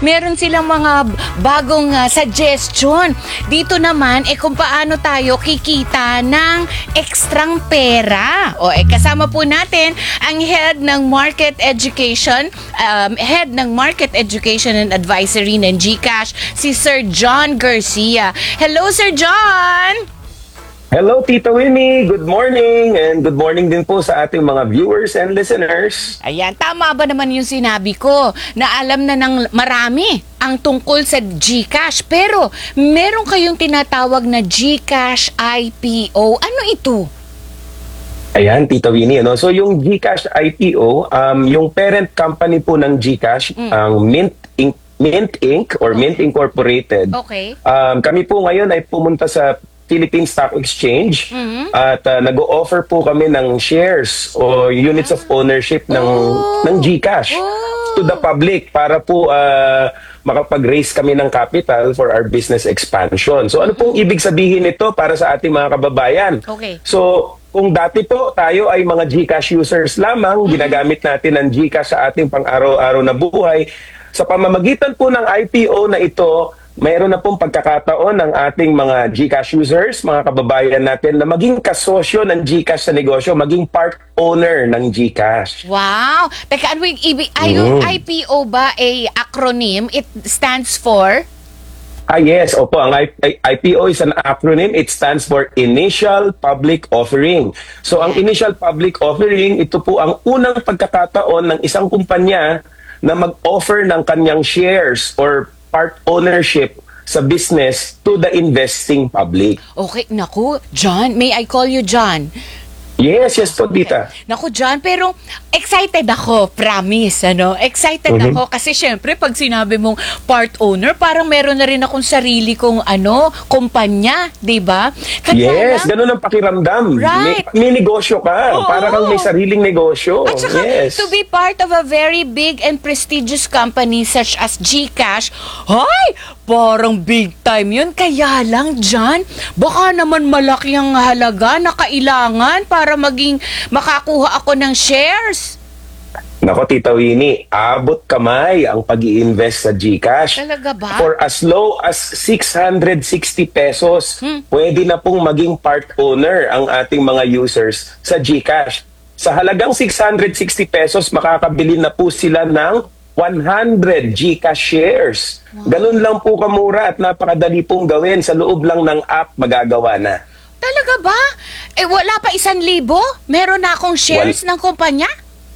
meron silang mga bagong suggestion. Dito naman, kung paano tayo kikita ng ekstrang pera. Kasama po natin ang Head ng Market Education, and Advisory ng GCash, si Sir John Garcia. Hello, Sir John! Hello, Tita Winnie. Good morning. And good morning din po sa ating mga viewers and listeners. Ayan, tama ba naman yung sinabi ko na alam na ng marami ang tungkol sa GCash? Pero meron kayong tinatawag na GCash IPO. Ano ito? Ayan, Tita Winnie. So yung GCash IPO, yung parent company po ng GCash, ang Mint Inc. or Mint Incorporated. Okay. Kami po ngayon ay pumunta sa Philippine Stock Exchange at nag-o-offer po kami ng shares o units of ownership ng GCash to the public para po makapag-raise kami ng capital for our business expansion. So ano pong ibig sabihin nito para sa ating mga kababayan? Okay. So kung dati po tayo ay mga GCash users lamang, ginagamit natin ang GCash sa ating pang-araw-araw na buhay, sa pamamagitan po ng IPO na ito, mayroon na pong pagkakataon ng ating mga GCash users, mga kababayan natin, na maging kasosyo ng GCash sa negosyo, maging part owner ng GCash. Wow! Teka, ano yung IPO ba ay acronym? It stands for? Yes. Opo. Ang IPO is an acronym. It stands for Initial Public Offering. So, ang Initial Public Offering, ito po ang unang pagkakataon ng isang kumpanya na mag-offer ng kanyang shares or part ownership sa business to the investing public. Okay, naku, John, may I call you John? Yes po, Tita. Naku, John, pero excited ako, promise, Excited ako kasi syempre pag sinabi mong part owner, parang meron na rin akong sarili kong kumpanya, 'di ba? Yes, ganun ang pakiramdam. Right. May negosyo ka, para kang may sariling negosyo. At saka, yes. to be part of a very big and prestigious company such as GCash, parang big time yun. Kaya lang, John, baka naman malaki ang halaga na kailangan para makakuha ako ng shares. Nako, Tita Winnie, abot kamay ang pag-i-invest sa GCash. Talaga ba? For as low as 660 pesos, pwede na pong maging part owner ang ating mga users sa GCash. Sa halagang 660 pesos, makakabili na po sila ng 100 GCash shares. Wow. Ganun lang po kamura at napakadali pong gawin. Sa loob lang ng app, magagawa na. Talaga ba? Wala pa 1,000? Meron na akong shares ng kumpanya?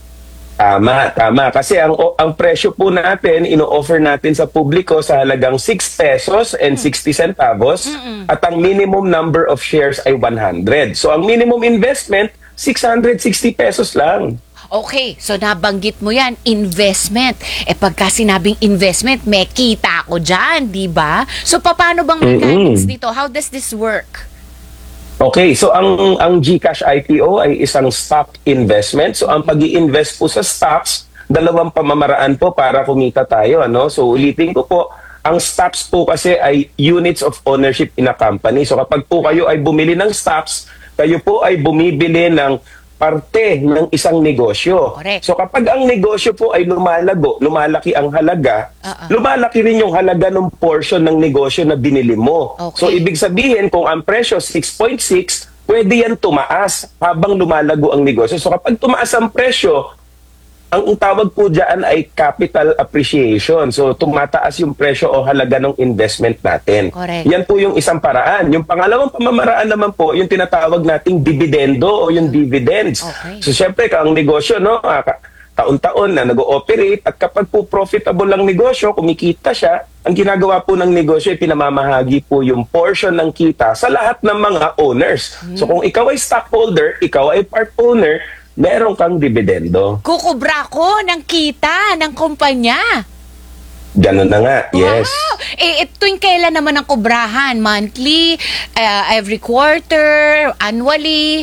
Tama. Kasi ang presyo po natin, ino-offer natin sa publiko sa halagang 6 pesos and 60 centavos at ang minimum number of shares ay 100. So ang minimum investment, 660 pesos lang. Okay, so nabanggit mo yan, investment. Pagka sinabing investment, may kita ako dyan, di ba? So paano bang mechanics dito? How does this work? Okay, so ang GCash IPO ay isang stock investment. So ang pag-i-invest po sa stocks, dalawang pamamaraan po para kumita tayo. So ulitin ko po, ang stocks po kasi ay units of ownership in a company. So kapag po kayo ay bumili ng stocks, kayo po ay bumibili ng parte ng isang negosyo. Correct. So kapag ang negosyo po ay lumalaki ang halaga, lumalaki rin yung halaga ng portion ng negosyo na binili mo. Okay. So ibig sabihin, kung ang presyo 6.6, pwede yan tumaas habang lumalago ang negosyo. So kapag tumaas ang presyo, ang tawag po dyan ay capital appreciation. So, tumataas yung presyo o halaga ng investment natin. Correct. Yan po yung isang paraan. Yung pangalawang pamamaraan naman po, yung tinatawag nating dividendo o yung dividends. Okay. So, syempre, ang negosyo, taon-taon na nag-ooperate at kapag po profitable ang negosyo, kumikita siya, ang ginagawa po ng negosyo ay pinamamahagi po yung portion ng kita sa lahat ng mga owners. So, kung ikaw ay stockholder, ikaw ay part owner, meron kang dividendo. Kukubra ko ng kita ng kumpanya. Ganun na nga, yes. Wow! Tuwing kailan naman ang kubrahan? Monthly? Every quarter? Annually?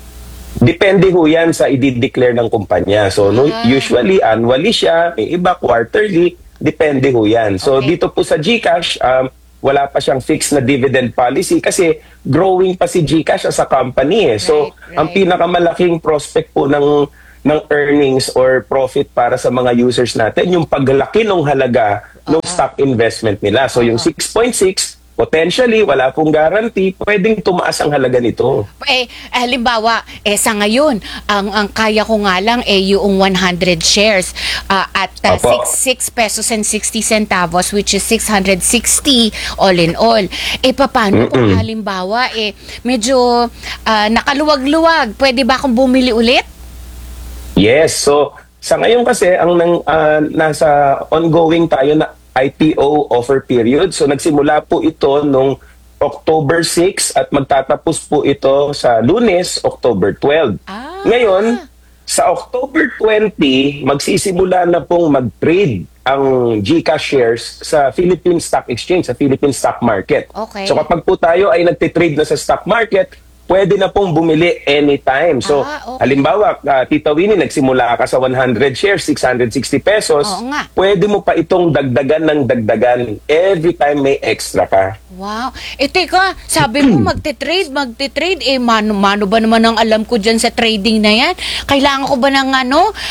Depende ho yan sa i-declare ng kumpanya. So, usually, annually siya, may iba, quarterly, depende ho yan. So, Okay. dito po sa GCash, wala pa siyang fixed na dividend policy kasi growing pa si GCash as a company. So, Right. ang pinakamalaking prospect po ng earnings or profit para sa mga users natin, yung paglaki ng halaga ng stock investment nila. So yung 6.6, potentially, wala pong guarantee, pwedeng tumaas ang halaga nito. Halimbawa, sa ngayon, ang kaya ko nga lang yung 100 shares at Opo. 6 pesos and 60 centavos, which is 660 all in all. Paano kung halimbawa, medyo nakaluwag-luwag, pwede ba akong bumili ulit? Yes, so sa ngayon kasi, nasa ongoing tayo na IPO offer period. So nagsimula po ito nung October 6 at magtatapos po ito sa Lunes, October 12. Ngayon, sa October 20, magsisimula na pong mag-trade ang GCash shares sa Philippine Stock Exchange, sa Philippine Stock Market. Okay. So kapag po tayo ay nagtitrade na sa stock market, pwede na pong bumili anytime. So, okay. halimbawa, Tita Winnie, nagsimula ka sa 100 shares, 660 pesos. Oo nga. Pwede mo pa itong dagdagan ng dagdagan every time may extra ka. Wow. Teka, sabi mo magte-trade, mano ba naman ang alam ko dyan sa trading na yan? Kailangan ko ba ng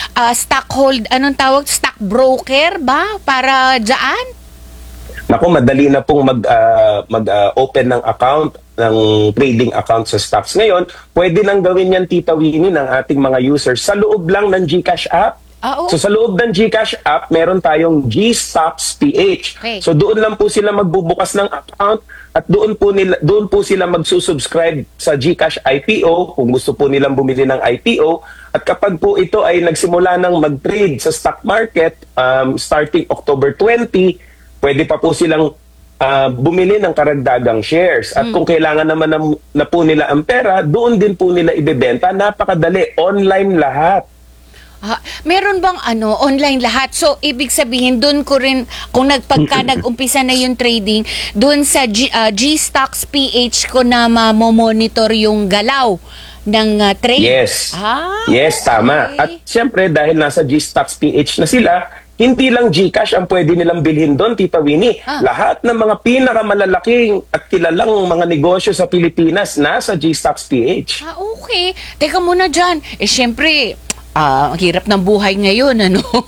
stock broker ba para dyan? Naku, madali na pong mag-open ng account, ng trading account sa stocks. Ngayon, pwede nang gawin yan, Tita Winnie, ng ating mga users sa loob lang ng GCash app. So sa loob ng GCash app, meron tayong GStocks PH. Okay. So doon lang po sila magbubukas ng account at doon po sila magsusubscribe sa GCash IPO kung gusto po nilang bumili ng IPO. At kapag po ito ay nagsimula ng mag-trade sa stock market starting October 20, pwede pa po silang bumili ng karagdagang shares. At kung kailangan naman na po nila ang pera, doon din po nila ibebenta. Napakadali. Online lahat. Meron bang online lahat? So, ibig sabihin, doon ko rin, kung nag-umpisa na yung trading, doon sa GStocks PH ko na mamomonitor yung galaw ng trade? Yes. Yes, tama. Okay. At syempre, dahil nasa GStocks PH na sila, hindi lang GCash ang pwede nilang bilhin doon, Tita Winnie. Lahat ng mga pinakamalalaking at kilalang mga negosyo sa Pilipinas nasa GStocks PH. Okay. Teka muna dyan. Syempre, ang hirap ng buhay ngayon,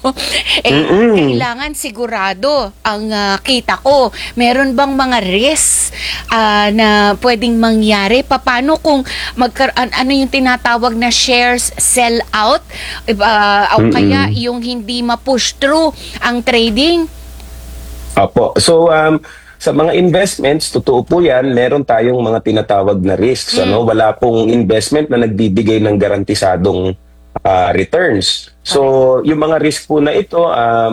kailangan sigurado ang kita ko. Meron bang mga risks na pwedeng mangyari? Paano kung ano yung tinatawag na shares sell out? O kaya yung hindi ma-push through ang trading? Opo. So, sa mga investments, totoo po yan, meron tayong mga tinatawag na risks. Wala pong investment na nagbibigay ng garantisadong returns. So, yung mga risk po na ito,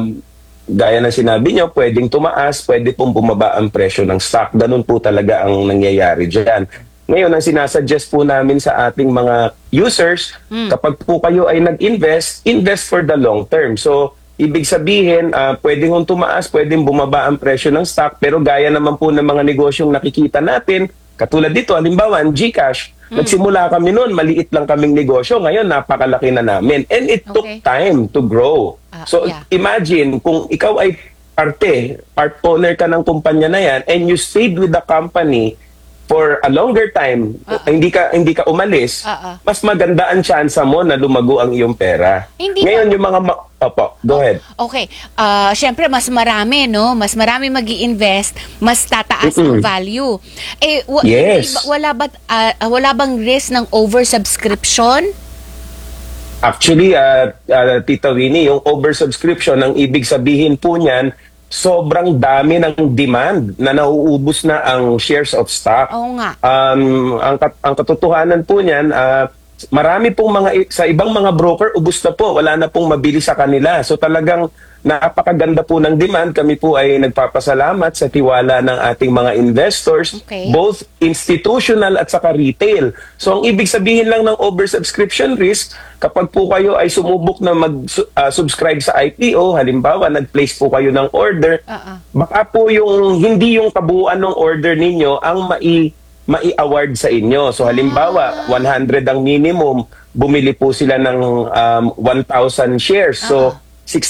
gaya ng sinabi nyo, pwedeng tumaas, pwede pong bumaba ang presyo ng stock. Ganun po talaga ang nangyayari dyan. Ngayon, ang sinasuggest po namin sa ating mga users, kapag po kayo ay nag-invest, invest for the long term. So, ibig sabihin, pwedeng tumaas, pwedeng bumaba ang presyo ng stock, pero gaya naman po ng mga negosyong nakikita natin, katulad dito, halimbawa, ang GCash, nagsimula kami noon, maliit lang kaming negosyo. Ngayon, napakalaki na namin. And it took time to grow. So, imagine, kung ikaw ay part owner ka ng kumpanya na yan, and you stayed with the company for a longer time, hindi ka umalis, mas maganda ang tsansa mo na lumago ang iyong pera. Ngayon, yung mga... Opo, go ahead. Okay. Siyempre, mas marami, no? Mas marami mag-i-invest, mas tataas ang value. Yes. Wala bang risk ng oversubscription? Actually, Tita Winnie, yung oversubscription, ang ibig sabihin po niyan, sobrang dami ng demand na nauubos na ang shares of stock. Oo nga. Ang katotohanan po niyan, marami pong sa ibang mga broker, ubos na po. Wala na pong mabili sa kanila. So talagang napakaganda po ng demand. Kami po ay nagpapasalamat sa tiwala ng ating mga investors, both institutional at saka retail. So ang ibig sabihin lang ng oversubscription risk, kapag po kayo ay sumubok na mag-subscribe sa IPO, halimbawa nag-place po kayo ng order, baka po hindi yung kabuuan ng order ninyo ang mai-award sa inyo. So halimbawa, 100 ang minimum, bumili po sila ng 1,000 shares. So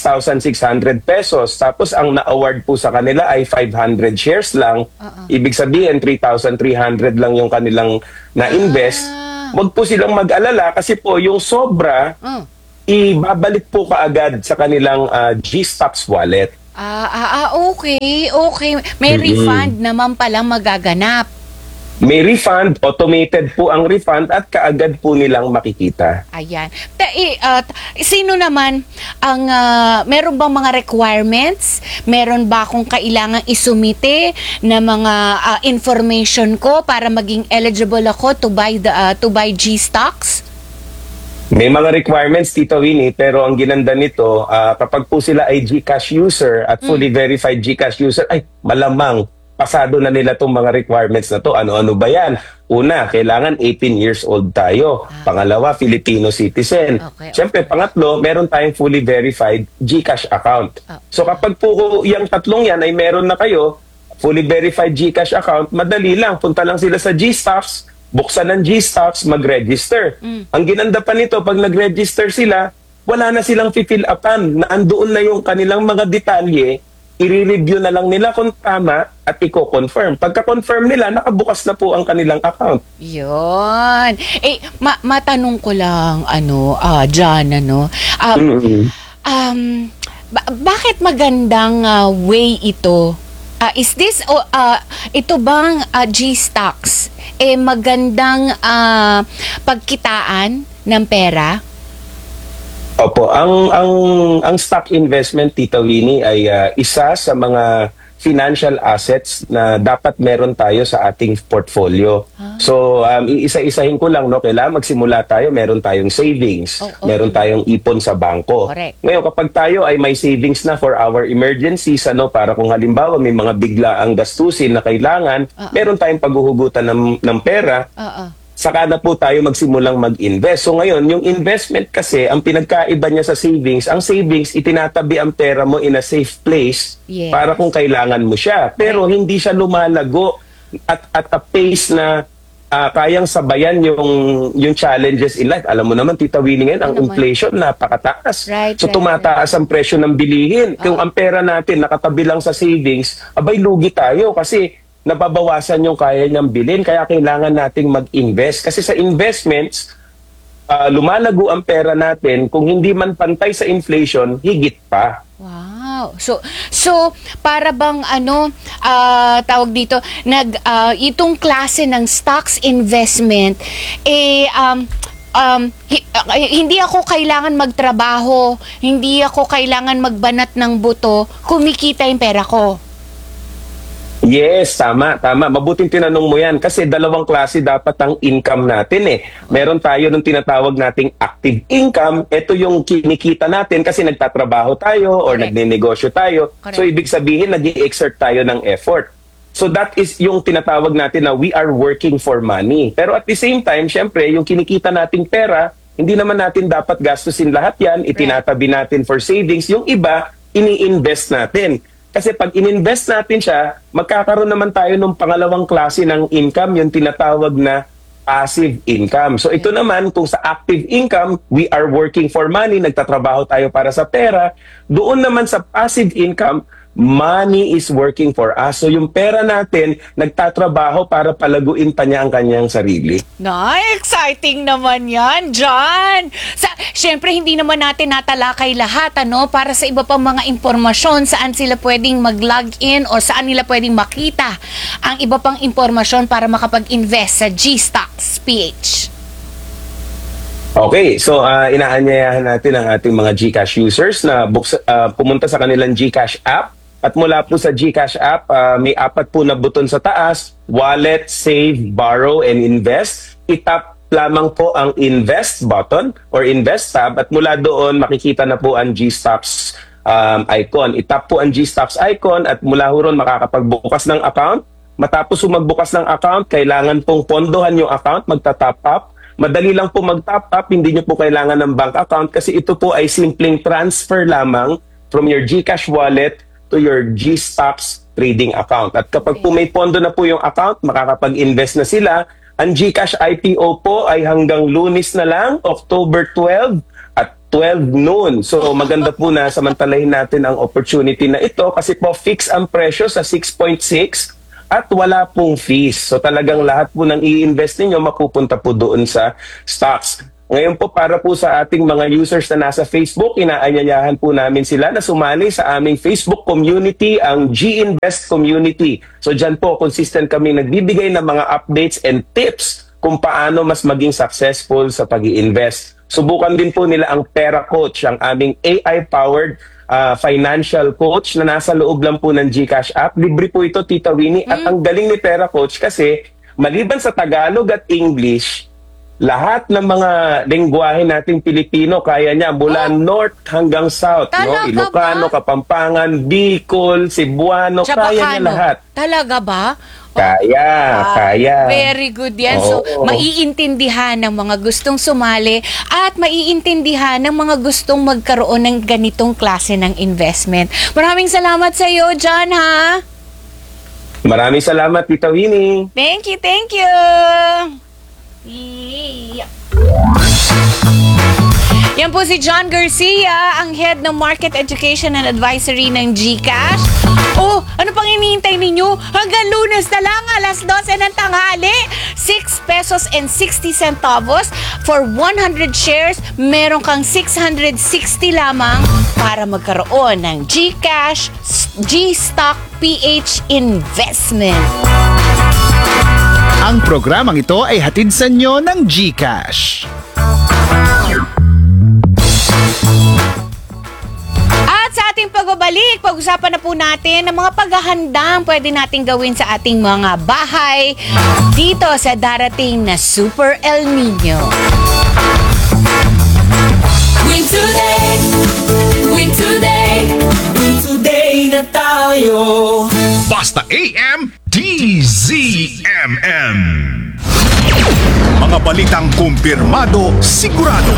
6,600 pesos. Tapos ang na-award po sa kanila ay 500 shares lang. Ibig sabihin, 3,300 lang yung kanilang na-invest. Huwag po silang mag-alala kasi po yung sobra, ibabalik po kaagad sa kanilang GStocks wallet. Okay, okay. May refund naman palang magaganap. May refund, automated po ang refund at kaagad po nilang makikita. Ayan. Sino naman ang, meron bang mga requirements? Meron ba akong kailangang isumite na mga information ko para maging eligible ako to buy G-stocks? May mga requirements, Tito Winnie, pero ang ginanda nito, kapag po sila ay GCash user at fully verified GCash user, ay malamang pasado na nila itong mga requirements na to. Ano-ano ba yan? Una, kailangan 18 years old tayo. Pangalawa, Filipino citizen. Okay. Siyempre, pangatlo, meron tayong fully verified GCash account. So kapag po yung tatlong yan ay meron na kayo, fully verified GCash account, madali lang. Punta lang sila sa GStocks, buksan ng GStocks, mag-register. Ang ginanda pa nito, pag nag-register sila, wala na silang fill upan. Naandoon na yung kanilang mga detalye, i-review na lang nila kung tama at i-confirm. Pagka-confirm nila, nakabukas na po ang kanilang account. Yun. Matanong ko lang, John, bakit magandang way ito? Ito bang G-stocks, magandang pagkitaan ng pera? Opo, ang stock investment, Tita Winnie, ay isa sa mga financial assets na dapat meron tayo sa ating portfolio. So, iisa-isahin ko lang, no, kailangan magsimula tayo, meron tayong savings, meron tayong ipon sa bangko. Correct. Ngayon, kapag tayo ay may savings na for our emergencies, para kung halimbawa may mga biglaang gastusin na kailangan, meron tayong paghuhugutan ng pera, saka na po tayo magsimulang mag-invest. So ngayon, yung investment kasi, ang pinagkaiba niya sa savings, ang savings, itinatabi ang pera mo in a safe place para kung kailangan mo siya. Pero hindi siya lumalago at a pace na kayang sabayan yung challenges in life. Alam mo naman, Tita Winnie, ang inflation napakataas. So tumataas ang presyo ng bilihin. Kung ang pera natin nakatabi lang sa savings, abay lugi tayo kasi nababawasan yung kaya niyang bilhin, kaya kailangan nating mag-invest. Kasi sa investments, lumalago ang pera natin, kung hindi man pantay sa inflation, higit pa. Wow. So para bang tawag dito, itong klase ng stocks investment, hindi ako kailangan magtrabaho, hindi ako kailangan magbanat ng buto, kumikita yung pera ko. Yes, tama. Mabuting tinanong mo yan kasi dalawang klase dapat ang income natin . Meron tayo ng tinatawag nating active income. Ito yung kinikita natin kasi nagtatrabaho tayo or nagnenegosyo tayo. Correct. So ibig sabihin nag-i-exert tayo ng effort. So that is yung tinatawag natin na we are working for money. Pero at the same time, syempre, yung kinikita nating pera, hindi naman natin dapat gastusin lahat yan. Itinatabi natin for savings. Yung iba, ini-invest natin. Kasi pag ininvest natin siya, magkakaroon naman tayo ng pangalawang klase ng income, yung tinatawag na passive income. So ito naman, kung sa active income, we are working for money, nagtatrabaho tayo para sa pera. Doon naman sa passive income, money is working for us. So yung pera natin, nagtatrabaho para palaguin pa niya ang kanyang sarili. Exciting naman yan, John! Siyempre, hindi naman natin natalakay lahat, para sa iba pang mga impormasyon, saan sila pwedeng mag-log in o saan nila pwedeng makita ang iba pang impormasyon para makapag-invest sa G-Stocks PH. Okay, so inaanyayahan natin ang ating mga GCash users na pumunta sa kanilang GCash app. At mula po sa GCash app, may 4 po na buton sa taas, Wallet, Save, Borrow, and Invest. I-tap lamang po ang Invest button or Invest tab at mula doon makikita na po ang GStocks icon. I-tap po ang GStocks icon at mula ron makakapagbukas ng account. Matapos magbukas ng account, kailangan pong pondohan yung account, magta-top up. Madali lang po mag-top up, hindi nyo po kailangan ng bank account kasi ito po ay simpleng transfer lamang from your GCash wallet to your GStocks trading account. At kapag po may pondo na po yung account, makakapag-invest na sila. Ang GCash IPO po ay hanggang Lunes na lang, October 12 at 12 noon. So maganda po na samantalahin natin ang opportunity na ito kasi po fix ang presyo sa 6.6 at wala pong fees. So talagang lahat po ng i-invest ninyo mapupunta po doon sa stocks. Ngayon po para po sa ating mga users na nasa Facebook, inaanyayahan po namin sila na sumali sa aming Facebook community, ang G-Invest Community. So dyan po, consistent kami nagbibigay ng mga updates and tips kung paano mas maging successful sa pag-i-invest. Subukan din po nila ang Pera Coach, ang aming AI-powered financial coach na nasa loob lang po ng GCash app. Libre po ito, Tita Winnie. At ang galing ni Pera Coach kasi maliban sa Tagalog at English, lahat ng mga lengguwahe nating Pilipino, kaya niya mula north hanggang south. Talaga No? Ilocano, ba? Kapampangan, Bicol, Cebuano, kaya niya lahat. Talaga ba? Kaya. Very good yan. So, Oo. maiintindihan ng mga gustong sumali at maiintindihan ng mga gustong magkaroon ng ganitong klase ng investment. Maraming salamat sa iyo, John, ha? Maraming salamat, Tita Winnie. Thank you, thank you. Yeah. Yan po si John Garcia, ang head ng Market Education and Advisory ng GCash. Oh, ano pang hinihintay ninyo? Hanggang Lunes na lang, alas 12 ng tanghali. 6 pesos and 60 centavos for 100 shares. Meron kang 660 lamang para magkaroon ng GCash G-Stock PH Investment. Ang programang ito ay hatid sa inyo ng GCash. At sa ating pagbabalik, pag-usapan na po natin ang mga paghahandang pwede nating gawin sa ating mga bahay dito sa darating na Super El Nino. Win today, win today, win today na tayo. Basta AM DZMM. Mga balitang kumpirmado, sigurado.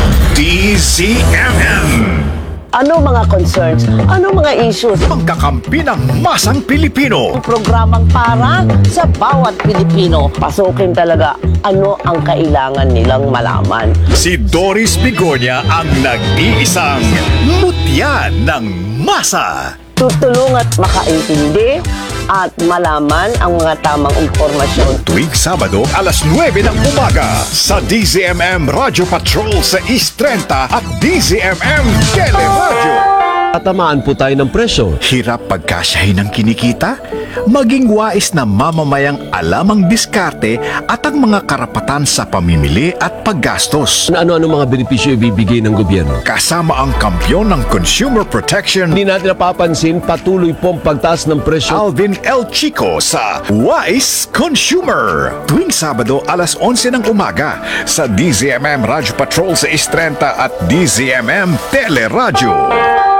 DZMM. Ano mga concerns? Ano mga issues? Pagkakampi ng masang Pilipino. Programang para sa bawat Pilipino. Pasukin talaga ano ang kailangan nilang malaman. Si Doris Bigonya ang nag-iisang mutya ng masa. Tutulong at makaintindi at malaman ang mga tamang impormasyon. Tuwing Sabado, alas 9 ng umaga sa DZMM Radio Patrol sa East 30 at DZMM Teleradio. Tatamaan po tayo ng presyo. Hirap pagkasyahin ng kinikita? Maging wais na mamamayang alam ang diskarte at ang mga karapatan sa pamimili at paggastos. Ano-ano mga benepisyo ibibigay ng gobyerno? Kasama ang kampyon ng Consumer Protection, Hindi natin napapansin patuloy pong pagtaas ng presyo. Alvin L. Chico sa Wise Consumer. Tuwing Sabado, alas 11 ng umaga sa DZMM Radio Patrol sa East 30 at DZMM Teleradio.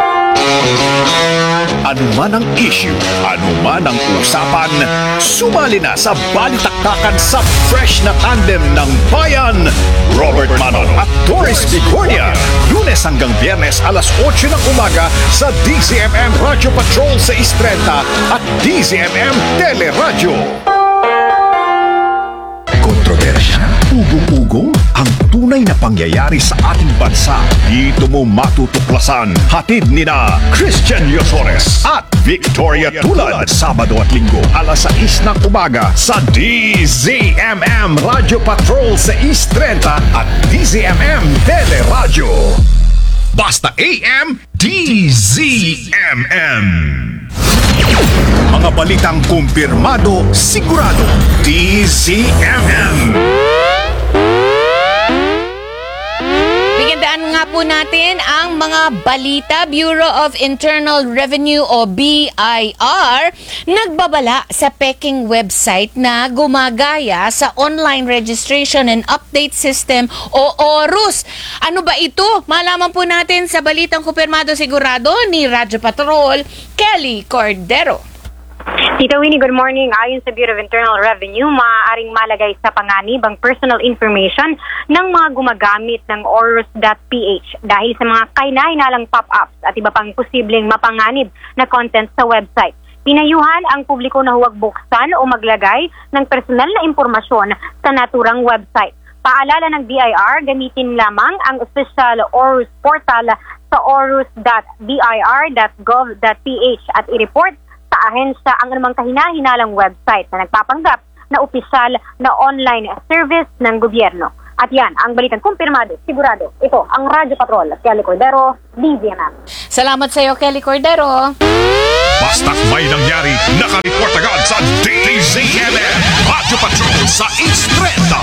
Ano man ang issue, ano man ang usapan, sumali na sa balitaktakan sa fresh na tandem ng bayan. Robert Manon at Doris Bigonya. Lunes hanggang Biyernes alas 8 ng umaga sa DZMM Radio Patrol sa East 30 at DZMM Teleradio. Kontrobersya, ugong-ugong, ang tunay na pangyayari sa ating bansa. Dito mo matutuklasan. Hatid ni na Christian Yosores at Victoria Tulad. Sabado at Linggo, alas 6 ng umaga sa DZMM Radio Patrol sa East 30 at DZMM Teleradio. Basta AM DZMM. Mga balitang kumpirmado, sigurado. DZMM. Bigandaan nga po natin ang mga balita. Bureau of Internal Revenue o BIR nagbabala sa Peking website na gumagaya sa Online Registration and Update System o ORUS. Ano ba ito? Malaman po natin sa balitang kumpirmado sigurado ni Radyo Patrol, Kelly Cordero. Tita Winnie, good morning. Ayon sa Bureau of Internal Revenue, maaaring malagay sa panganib ang personal information ng mga gumagamit ng orus.ph dahil sa mga kahinahinalang pop-ups at iba pang posibleng mapanganib na content sa website. Pinayuhan ang publiko na huwag buksan o maglagay ng personal na impormasyon sa naturang website. Paalala ng BIR, gamitin lamang ang official ORUS portal sa orus.bir.gov.ph at i-report sa ahensya ang anumang kahina-hinalang website na nagpapanggap na opisyal na online service ng gobyerno. At yan, ang balitang kumpirmado, sigurado. Ito, ang Radyo Patrol at Kelly Cordero, DZMM. Salamat sa iyo, Kelly Cordero. Basta't may nangyari, nakareport agad sa DZMM Radyo Patrol sa Instreta.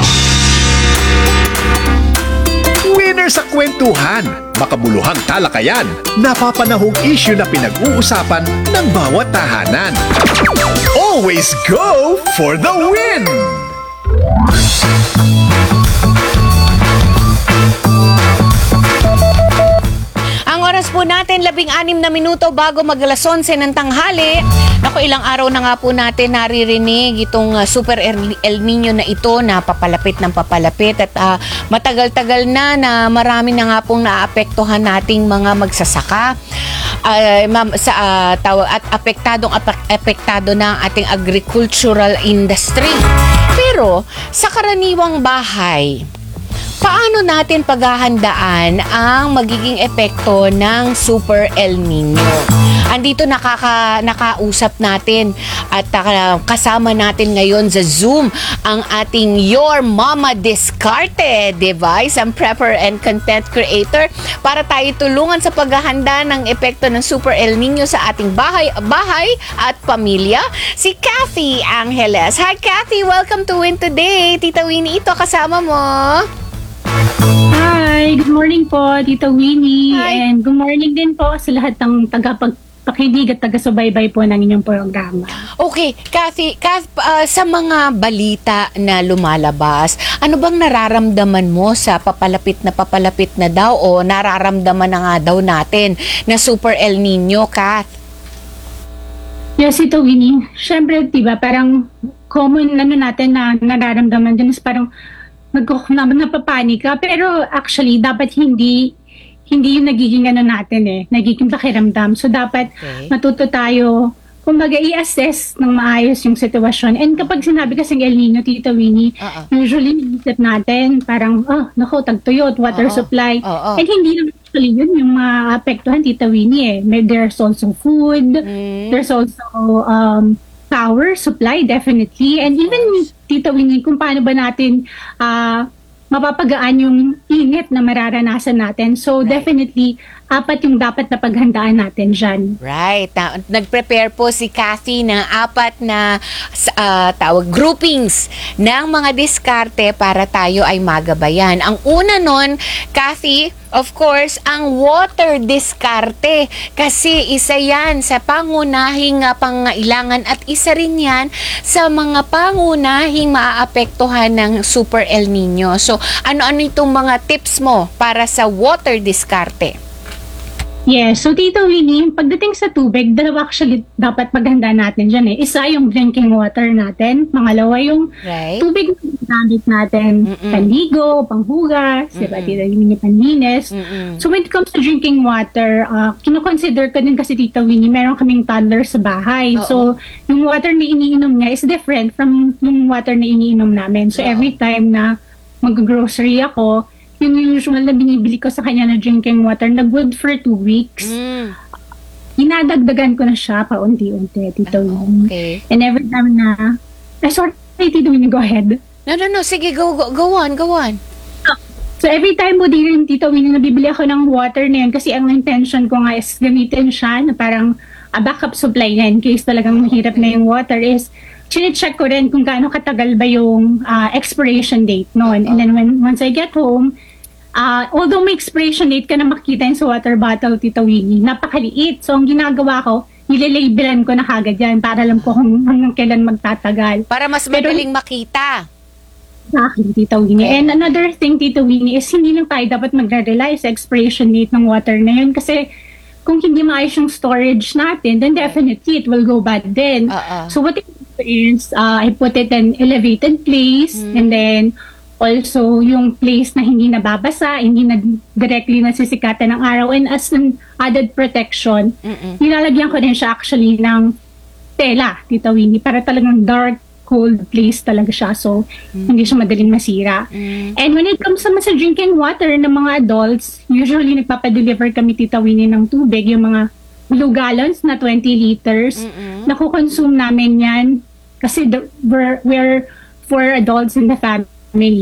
Winner sa kwentuhan, makabuluhang talakayan, napapanahong issue na pinag-uusapan ng bawat tahanan. Always go for the win! Ang oras po natin, 16 na minuto bago mag-alas 11 ng tanghali. Naku, ilang araw na nga po natin naririnig itong Super El Nino na ito na papalapit ng papalapit at matagal-tagal na marami na nga pong naapektuhan nating mga magsasaka. At apektado na ang ating agricultural industry. Pero sa karaniwang bahay, paano natin paghahandaan ang magiging epekto ng Super El Nino? Andito nakausap natin at kasama natin ngayon sa Zoom ang ating Your Mama Discarte device, ang prepper and content creator para tayo tulungan sa paghahanda ng epekto ng Super El Nino sa ating bahay at pamilya, si Kathy Angeles. Hi Kathy, welcome to Win Today. Tita Winnie ito kasama mo. Hi, good morning po, Tita Winnie. Hi. And good morning din po sa lahat ng tagapagpakinig at taga-subaybay po ng inyong programa. Okay, Kathy, sa mga balita na lumalabas, ano bang nararamdaman mo sa papalapit na daw o nararamdaman na nga daw natin na Super El Nino, Kath? Yes, Tita Winnie. Siyempre, diba, parang common natin na nararamdaman din is parang napapanika. Pero actually, dapat hindi yung nagiging natin nagiging pakiramdam. So dapat matuto tayo, kumbaga i-assess ng maayos yung sitwasyon. And kapag sinabi kasing El Nino, Tita Winnie, usually naisip natin parang, tagtuyot, water supply. And hindi naman actually yun yung maapektuhan, Tita Winnie There's also food, there's also power supply, definitely. And even, Tita Winnie, kung paano ba natin mapapagaan yung init na mararanasan natin. So, definitely, apat yung dapat na paghandaan natin dyan. Right. Nag-prepare po si Kathy ng apat na groupings ng mga diskarte para tayo ay magabayan. Ang una nun, Kathy, of course, ang water diskarte. Kasi isa yan sa pangunahing pangailangan at isa rin yan sa mga pangunahing maaapektuhan ng Super El Nino. So, ano-ano itong mga tips mo para sa water diskarte? Yes, so Tita Winnie, pagdating sa tubig, dalawa actually dapat paghanda natin dyan Isa yung drinking water natin, pangalawa yung tubig na gamit natin, panligo, panghugas, diba, Tita Winnie, panlinis. So when it comes to drinking water, kinoconsider ko din kasi Tita Winnie, meron kaming toddler sa bahay. So yung water na iniinom niya is different from yung water na iniinom namin. So every time na mag-grocery ako, yung usual na binibili ko sa kanya na drinking water, nag-good for 2 weeks. Inadagdagan ko na siya paunti-unti, Tito Winnie. Okay. And every time na, sorry, Tito Winnie, go ahead. No. Sige, go on. So every time mo din, Tito Winnie, nabibili ako ng water na yun kasi ang intention ko nga is gamitin siya na parang backup supply na in case talagang mahirap na yung water is chine-check ko rin kung gaano katagal ba yung expiration date noon. And then once I get home, although may expiration date ka na makita yung sa water bottle, Tita Winnie, napakaliit. So ang ginagawa ko, nilalabelan ko na kagad yan para alam ko kung hanggang kailan magtatagal. Para mas madaling makita. Exactly, Tita Winnie. And another thing, Tita Winnie, is hindi lang tayo dapat magre-rely sa expiration date ng water na yun kasi kung hindi maayos yung storage natin, then definitely it will go bad din. So what I do is, I put it in elevated place and then also yung place na hindi nababasa, hindi directly nasisikatan ng araw, and as an added protection, nilalagyan ko din siya actually ng tela, Tita Winnie, para talagang dark, cold place talaga siya. So, hindi siya madaling masira. And when it comes naman sa drinking water ng mga adults, usually nagpapadeliver kami, Tita Winnie, ng tubig, yung mga blue gallons na 20 liters. Nakukonsume namin yan kasi we're 4 adults in the family.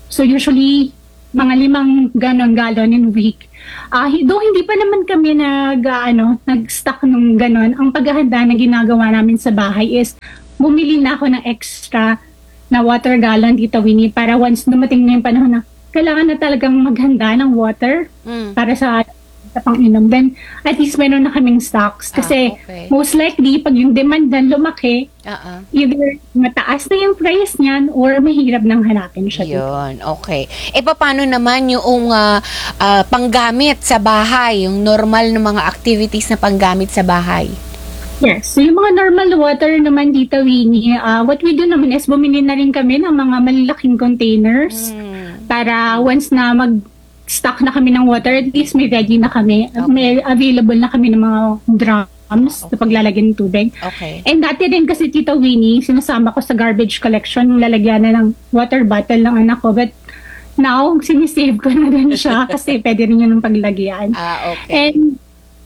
So usually, mga 5 galon in a week. Though hindi pa naman kami nag-stock nung ganon, ang paghahanda na ginagawa namin sa bahay is bumili na ako ng extra na water gallon, Tita Winnie, para once dumating na yung panahon na kailangan na talagang maghanda ng water para sa pang-inom. Then, at least meron na kaming stocks. Kasi, okay. most likely, pag yung demand na lumaki, either mataas na yung price niyan or mahirap nang hanapin siya. Yun, okay. Paano naman yung panggamit sa bahay, yung normal na mga activities na panggamit sa bahay? Yes. So, yung mga normal water naman, Tita Winnie, what we do naman is bumili na rin kami ng mga malalaking containers para once na stock na kami ng water, at least may ready na kami. Okay. May available na kami ng mga drums na paglalagyan ng tubig. Okay. And dati rin kasi, Tita Winnie, sinasama ko sa garbage collection, lalagyan na ng water bottle ng anak ko. But now, sinisave ko na rin siya kasi pwede rin yun ng paglagyan. Okay. And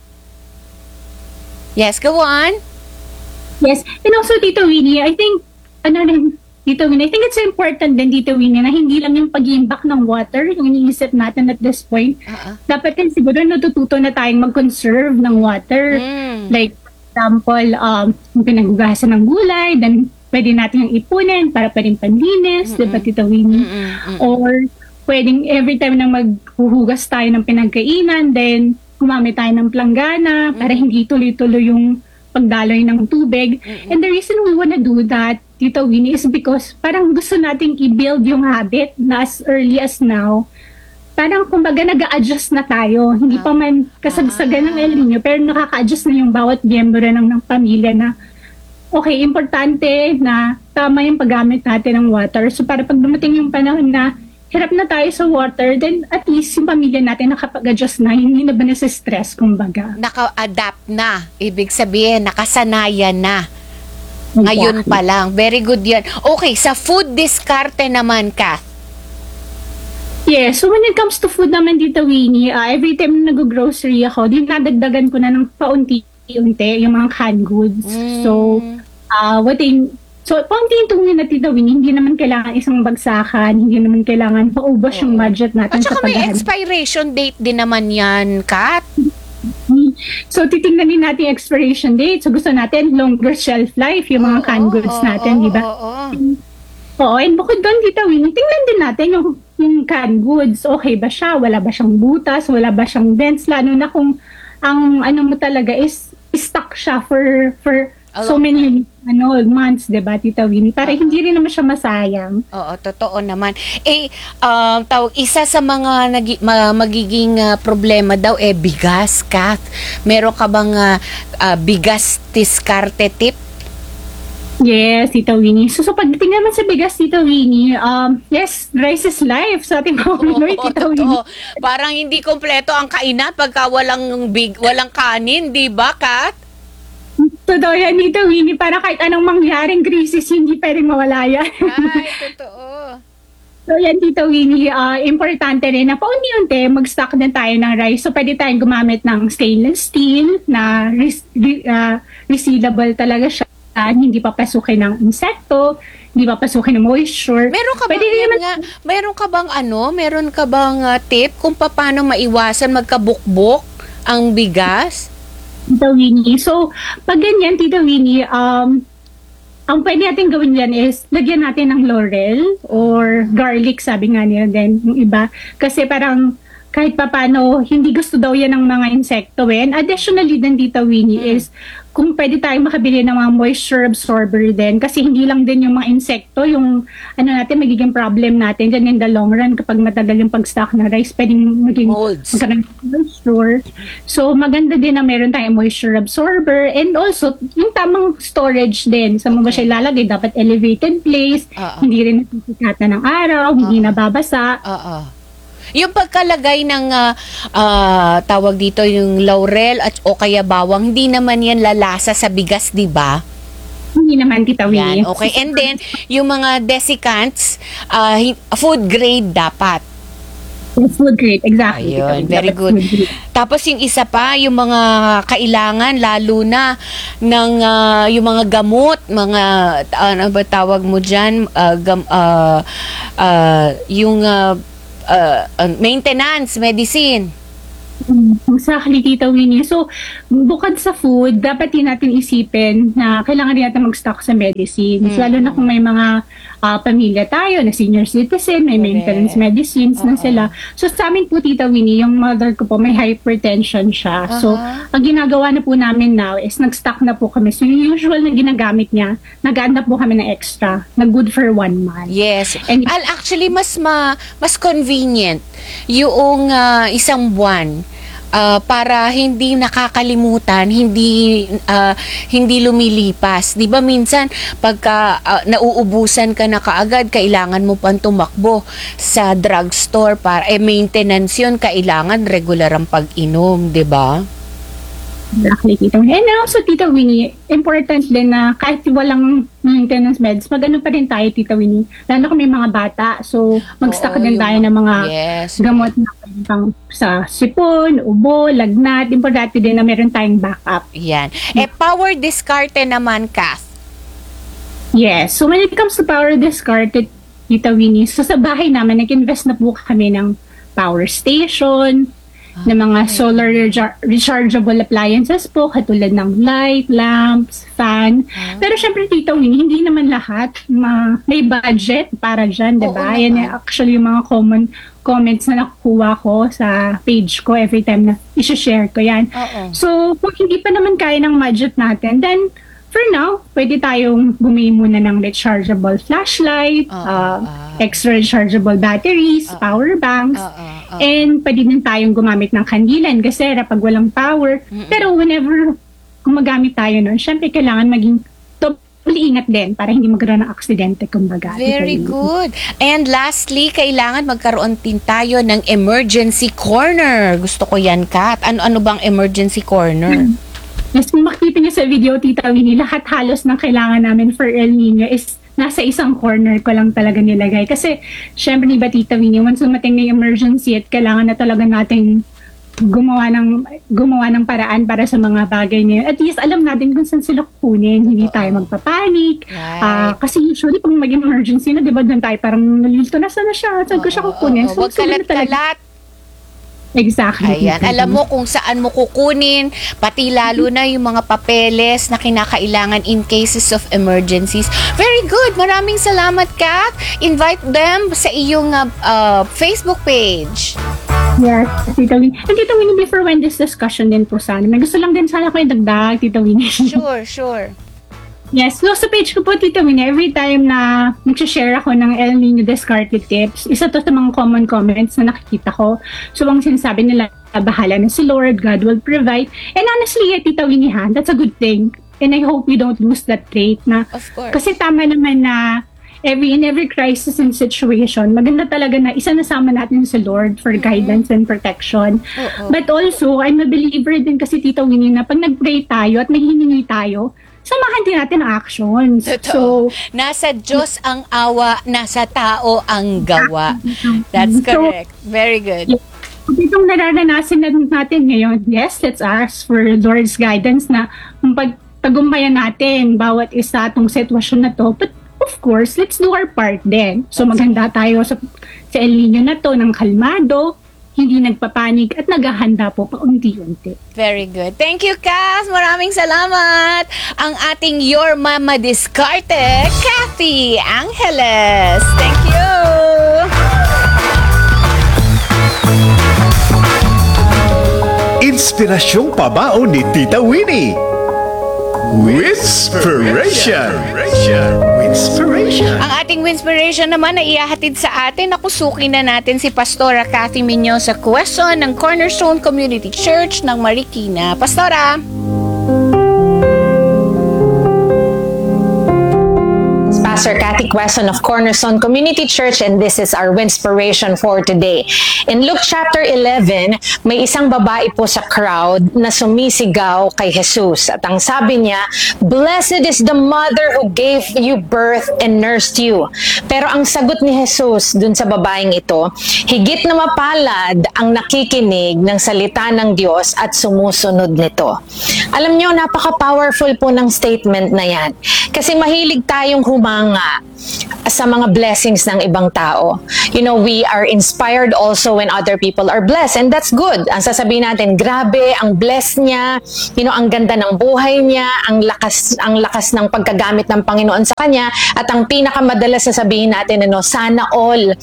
yes, go on. yes. And also, Tita Winnie, I think, Tito Winnie, I think it's important din, Tito Winnie, na hindi lang yung pag-iimbak ng water yung iniisip natin at this point. Dapat din siguro natututo na tayong mag-conserve ng water. Like, for example, yung pinaghugasan ng gulay, then pwede natin yung ipunin para pwedeng panlinis, diba, Tito Winnie? Or pwedeng every time na maghuhugas tayo ng pinagkainan, then gumamit tayo ng planggana para hindi tuloy-tuloy yung pagdaloy ng tubig. And the reason we wanna do that, Tito Winnie, is because parang gusto nating i-build yung habit na as early as now. Parang kumbaga nag-a-adjust na tayo. Hindi pa man kasagsagan ng El Nino, pero nakaka-adjust na yung bawat miyembro ng pamilya na okay, importante na tama yung paggamit natin ng water. So para pag dumating yung panahon na hirap na tayo sa water, then at least yung pamilya natin nakapag-adjust na, hindi na ba nasa-stress, kumbaga. Naka-adapt na. Ibig sabihin, nakasanayan na. Ngayon pa lang. Very good yan. Okay, sa food diskarte naman, Kath. Yeah, so when it comes to food naman dito, Winnie, every time na nag-grocery ako, dinadagdagan ko na ng paunti-unti yung mga canned goods. So, paunti-unti na Tita Winnie, hindi naman kailangan isang bagsakan, hindi naman kailangan maubos yung budget natin. At saka may expiration date din naman yan, Kath. So, titingnan din natin yung expiration date. So, gusto natin longer shelf life, yung mga canned goods natin, di ba? Oo, and bukod doon, Tita Winnie, tingnan din natin yung canned goods. Okay ba siya? Wala ba siyang butas? Wala ba siyang dents? Lalo na kung ang ano mo talaga is stuck siya for so many months, diba, Tita Winnie? Para hindi rin naman siya masayang. Oo, totoo naman. Isa sa mga magiging problema daw, bigas, Kath. Meron ka bang bigas diskarte tip? Yes, Tita Winnie. So pagdating naman sa bigas, Tita Winnie, yes, rice is life sa ating mga Pinoy, Tita Winnie. Parang hindi kompleto ang kainan pagka walang kanin, di ba, Kath? Totoo yan, Tita Winnie. Para kahit anong mangyaring crisis, hindi pwedeng mawala yan. Ay, totoo. So yan, Tita Winnie, importante rin na paunti-unti mag-stock din tayo ng rice. So pwede tayong gumamit ng stainless steel na resealable talaga siya. Hindi papasukin ng insekto, hindi papasukin ng moisture. Meron ka bang tip kung paano maiwasan magkabukbok ang bigas? Tita Winnie. So, pag ganyan, Tita Winnie, ang pwede natin gawin yan is lagyan natin ng laurel or garlic, sabi nga nila din, yung iba. Kasi parang kahit papano, hindi gusto daw yan ng mga insekto. And additionally din, Tita Winnie, is kung pwede tayong makabili ng mga moisture absorber din. Kasi hindi lang din yung mga insekto, yung magiging problem natin dyan in the long run kapag matagal yung pag-stock ng rice, pwedeng maging moisture. So, maganda din na meron tayong moisture absorber and also, yung tamang storage din. Sa mga siya ilalagay, dapat elevated place, hindi rin nasisikatan ng araw, hindi nababasa. Yung pagkalagay ng tawag dito yung laurel o kaya bawang, hindi naman yan lalasa sa bigas, di ba? Hindi naman, Tita Winnie. Yan, okay. And then, yung mga desiccants, food grade dapat. Food grade, exactly. Ayun, Tita Winnie. very Dapat good. food grade. Tapos yung isa pa, yung mga kailangan lalo na ng yung mga gamot, mga ano ba tawag mo diyan, yung maintenance, medicine. Exactly, Tita Winnie. So, bukod sa food, dapat din natin isipin na kailangan din natin mag-stock sa medicines. Lalo na kung may mga pamilya tayo na senior citizen, may maintenance medicines na sila. So, sa amin po, Tita Winnie, yung mother ko po, may hypertension siya. So, ang ginagawa na po namin now is nag-stock na po kami. So, yung usual na ginagamit niya, nag-add na po kami ng extra na good for 1 month. Yes. And- Actually, mas convenient yung isang buwan. Para hindi nakakalimutan, hindi lumilipas. 'Di ba minsan pagka nauubusan ka na kaagad, kailangan mo pang tumakbo sa drugstore para maintenance 'yun, kailangan regular ang pag-inom, 'di ba? Exactly, Tita Winnie. And also, Tita Winnie, important din na kahit walang maintenance meds, mag-ano pa rin tayo, Tita Winnie. Lalo kung may mga bata. So, mag-stock din tayo ng mga gamot na pang sa sipon, ubo, lagnat. Importante din na meron tayong backup. Yan. Power discarte naman, Kath. Yes. So, when it comes to power discarded, Tita Winnie, so sa bahay namin, nag-invest na po kami ng power station, ng mga solar rechargeable appliances po, katulad ng light, lamps, fan. Pero syempre, Tita Winnie, hindi naman lahat may budget para dyan, diba? Yan actually yung mga common comments na nakukuha ko sa page ko every time na i-share ko yan. So, kung hindi pa naman kaya ng budget natin, then for now, pwede tayong bumili muna ng rechargeable flashlight, extra rechargeable batteries, power banks, and pwede din tayong gumamit ng kandilan kasi pag walang power. Pero whenever gumagamit tayo nun, syempre kailangan maging ingat din para hindi magkaroon ng aksidente, kumbaga. Very good. And lastly, kailangan magkaroon din tayo ng emergency corner. Gusto ko yan, Kat. Ano bang emergency corner? Yes, kung makikita niyo sa video, Tita Winnie, lahat halos ng kailangan namin for El Nino is nasa isang corner ko lang talaga nilagay. Kasi, syempre, di ba, Tita Winnie, once dumating na yung emergency at kailangan na talaga nating gumawa ng paraan para sa mga bagay na yun. At least, alam natin kung saan sila kukunin. Hindi tayo magpapanik. Right. Kasi usually, kung maging emergency na, di ba, doon tayo parang nalilito na sana siya. Saan ko siya kukunin? So, Huwag kalat-kalat. Exactly. Ayan, alam mo kung saan mo kukunin, pati lalo na yung mga papeles na kinakailangan in cases of emergencies. Very good. Maraming salamat, Kat. Invite them sa iyong Facebook page. Yes, Tita Winnie. And Tita Winnie, before when this discussion din po sana, may gusto lang din sana ko yung dagdag, Tita Winnie. Sure. Yes, so sa page ko po, Tita Winnie, every time na nag-share ako ng El Nino discarded tips, isa to sa mga common comments na nakikita ko. So, ang sinasabi nila, bahala na si Lord, God will provide. And honestly, Tita Winnie, that's a good thing. And I hope we don't lose that trait na, Of course. kasi tama naman na in every crisis and situation, maganda talaga na isanasama natin si Lord for guidance and protection. But also, I'm a believer din kasi, Tita Winnie, na pag nag-pray tayo at may hiningi tayo, samahan din natin ang actions. Totoo. Nasa Diyos ang awa, nasa tao ang gawa. That's correct. Very good. Itong nararanasan natin ngayon, yes, let's ask for Lord's guidance na pagtagumpayan natin bawat isa itong sitwasyon na to. But of course, let's do our part din. So maganda tayo sa El Nino na to ng kalmado, hindi nagpapanik at naghahanda po paunti-unti. Very good. Thank you, Kath. Maraming salamat. Ang ating Your Mama Discarte, Kathy Angeles. Thank you. Inspirasyong pabaon ni Tita Winnie. Whisperation. Ang ating Winspiration naman na ihahatid sa atin, nakusukin na natin si Pastora Kathy Minyo sa question ng Cornerstone Community Church ng Marikina. Pastora! Pastor Cathy Quesson of Cornerstone Community Church, and this is our inspiration for today. In Luke chapter 11, may isang babae po sa crowd na sumisigaw kay Jesus. At ang sabi niya, "Blessed is the mother who gave you birth and nursed you." Pero ang sagot ni Jesus dun sa babaeng ito, higit na mapalad ang nakikinig ng salita ng Diyos at sumusunod nito. Alam niyo, napaka-powerful po ng statement na yan. Kasi mahilig tayong humanga sa mga blessings ng ibang tao. You know, we are inspired also when other people are blessed, and that's good. Ang sasabihin natin, grabe, ang blessed niya, you know, ang ganda ng buhay niya, ang lakas ng pagkagamit ng Panginoon sa kanya, at ang pinakamadalas na sabihin natin, ano, sana all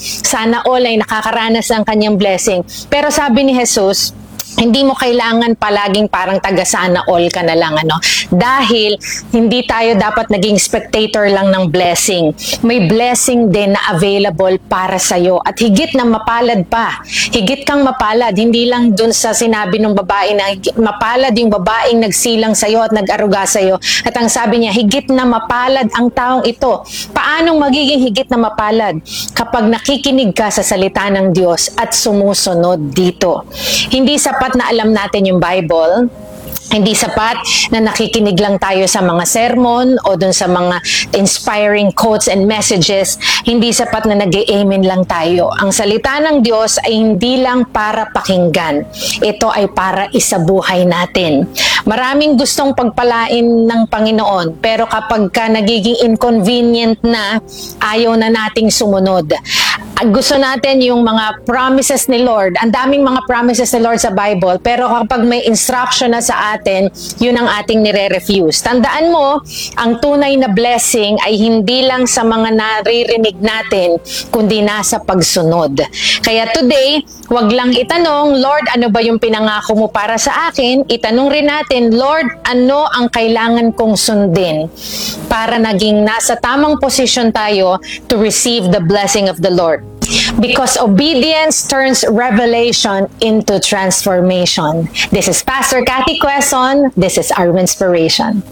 ay nakakaranas ng kanyang blessing. Pero sabi ni Jesus, hindi mo kailangan palaging parang taga-sana all ka na lang, ano? Dahil hindi tayo dapat naging spectator lang ng blessing. May blessing din na available para sa'yo. At higit na mapalad pa. Higit kang mapalad. Hindi lang dun sa sinabi ng babae na mapalad yung babaeng nagsilang sa'yo at nag-aruga sa'yo. At ang sabi niya, higit na mapalad ang taong ito. Paanong magiging higit na mapalad? Kapag nakikinig ka sa salita ng Diyos at sumusunod dito. Hindi sapat na alam natin yung Bible. Hindi sapat na nakikinig lang tayo sa mga sermon o dun sa mga inspiring quotes and messages. Hindi sapat na nag-amen lang tayo. Ang salita ng Diyos ay hindi lang para pakinggan. Ito ay para isabuhay natin. Maraming gustong pagpalain ng Panginoon, pero kapag ka nagiging inconvenient na, ayaw na nating sumunod. Gusto natin yung mga promises ni Lord. Ang daming mga promises ni Lord sa Bible, pero kapag may instruction na sa atin, yun ang ating nire-refuse. Tandaan mo, ang tunay na blessing ay hindi lang sa mga naririnig natin, kundi nasa pagsunod. Kaya today, wag lang itanong, Lord, ano ba yung pinangako mo para sa akin? Itanong rin natin, Lord, ano ang kailangan kong sundin para naging nasa tamang posisyon tayo to receive the blessing of the Lord. Because obedience turns revelation into transformation. This is Pastor Cathy Quesson. This is our inspiration.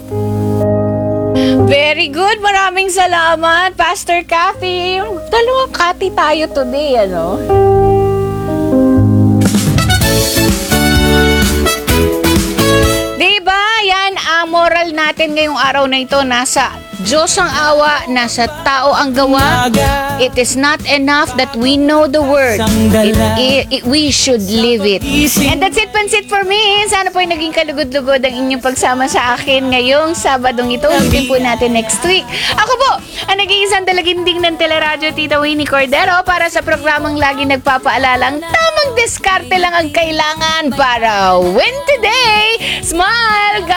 Very good. Maraming salamat, Pastor Cathy. Dalawang Cathy tayo today, ano? Diba? Yan ang moral natin ngayong araw na ito. Nasa Diyos ang awa, nasa tao ang gawa. It is not enough that we know the word. We should live it. And that's it, Pansit for me. Sana po ay naging kalugod-lugod ang inyong pagsama sa akin ngayong Sabadong ito. Ulitin po natin next week. Ako po, ang nag-iisang dalaginding ng Teleradyo, Tita Winnie Cordero, para sa programang lagi nagpapaalalang tamang diskarte lang ang kailangan para win today. Smile!